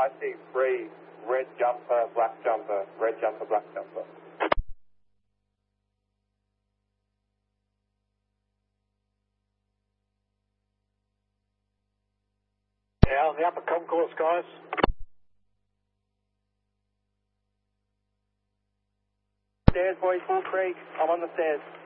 I see 3, red jumper, black jumper, red jumper, black jumper. Yeah, on the upper concourse, guys. Stairs, boys, Bull Creek. I'm on the stairs.